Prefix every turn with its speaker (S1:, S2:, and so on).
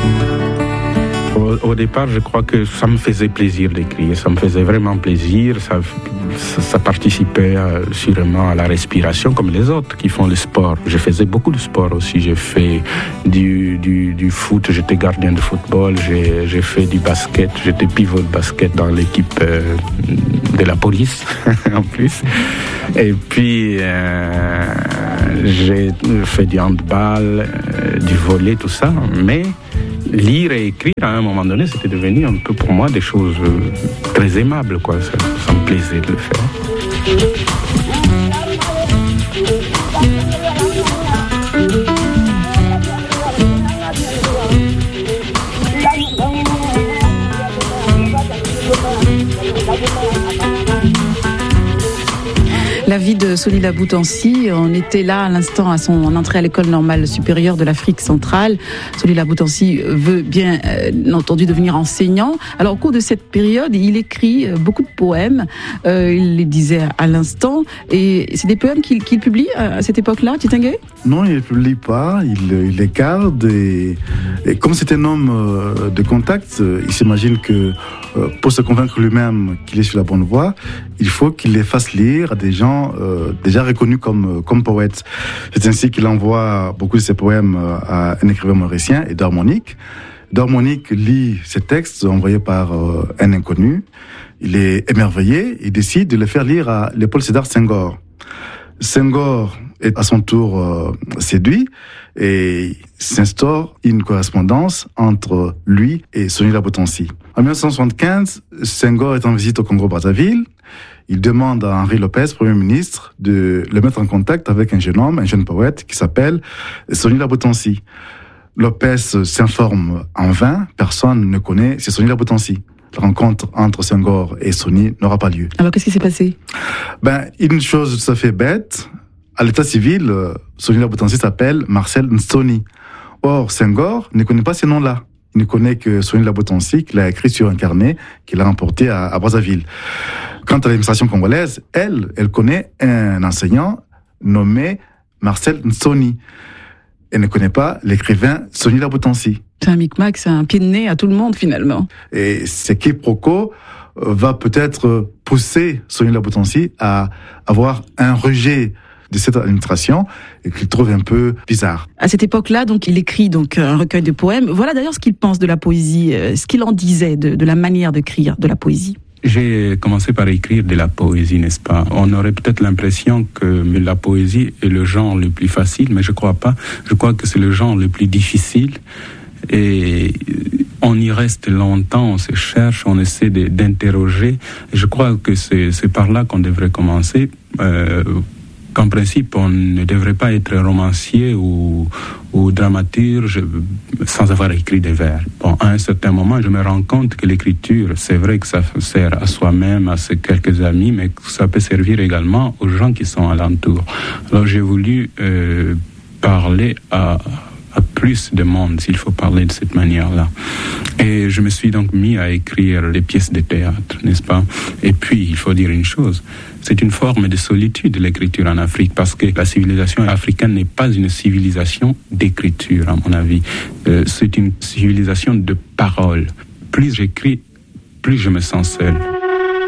S1: Au départ, je crois que ça me faisait plaisir d'écrire. Ça me faisait vraiment plaisir. Ça participait sûrement à la respiration, comme les autres qui font le sport. Je faisais beaucoup de sport aussi. J'ai fait du foot. J'étais gardien de football. J'ai fait du basket. J'étais pivot de basket dans l'équipe de la police, en plus. Et puis, j'ai fait du handball, du volley, tout ça. Mais lire et écrire, à un moment donné, c'était devenu un peu pour moi des choses très aimables, quoi. Ça me plaisait de le faire.
S2: La vie de Solila Boutancy, on était là à l'instant à son entrée à l'école normale supérieure de l'Afrique centrale. Solila Boutancy veut bien entendu devenir enseignant. Alors au cours de cette période, il écrit beaucoup de poèmes, il les disait à l'instant, et c'est des poèmes qu'il publie à cette époque-là, Titingue ?
S3: Non, il ne les publie pas, il les garde, et comme c'est un homme de contact, il s'imagine que pour se convaincre lui-même qu'il est sur la bonne voie, il faut qu'il les fasse lire à des gens déjà reconnus comme poètes. C'est ainsi qu'il envoie beaucoup de ses poèmes à un écrivain mauricien, Édouard Monique. Édouard Monique lit ces textes envoyés par un inconnu. Il est émerveillé, il décide de les faire lire à Léopold Sédar Senghor. Senghor est à son tour séduit et s'instaure une correspondance entre lui et Solila Boutancy. En 1975, Senghor est en visite au Congo-Brazzaville. Il demande à Henri Lopez, Premier ministre, de le mettre en contact avec un jeune homme, un jeune poète qui s'appelle Solila Boutancy. Lopez s'informe en vain, personne ne connaît, c'est Solila Boutancy. La rencontre entre Senghor et Soni n'aura pas lieu.
S2: Alors qu'est-ce qui s'est passé ?
S3: Une chose tout à fait bête, à l'état civil, Solila Boutancy s'appelle Marcel Nsoni. Or, Senghor ne connaît pas ces noms-là. Il ne connaît que Solila Boutancy, qu'il a écrit sur un carnet qu'il a remporté à Brazzaville. Quant à l'administration congolaise, elle connaît un enseignant nommé Marcel Nsoni. Elle ne connaît pas l'écrivain Solila Boutancy.
S2: C'est un micmac, c'est un pied de nez à tout le monde finalement.
S3: Et ce quiproquo va peut-être pousser Solila Boutancy à avoir un rejet de cette administration et qu'il trouve un peu bizarre.
S2: À cette époque-là, donc, il écrit un recueil de poèmes. Voilà d'ailleurs ce qu'il pense de la poésie, ce qu'il en disait de la manière d'écrire de la poésie.
S1: J'ai commencé par écrire de la poésie, n'est-ce pas ? On aurait peut-être l'impression que la poésie est le genre le plus facile, mais je crois pas. Je crois que c'est le genre le plus difficile. Et on y reste longtemps, on se cherche, on essaie d'interroger. Et je crois que c'est par là qu'on devrait commencer. Qu'en principe, on ne devrait pas être romancier ou dramaturge sans avoir écrit des vers. Bon, à un certain moment, je me rends compte que l'écriture, c'est vrai que ça sert à soi-même, à ses quelques amis, mais que ça peut servir également aux gens qui sont alentour. Alors j'ai voulu parler à plus de monde, s'il faut parler de cette manière-là. Et je me suis donc mis à écrire des pièces de théâtre, n'est-ce pas ? Et puis, il faut dire une chose, c'est une forme de solitude, l'écriture en Afrique, parce que la civilisation africaine n'est pas une civilisation d'écriture, à mon avis. C'est une civilisation de parole. Plus j'écris, plus je me sens seul.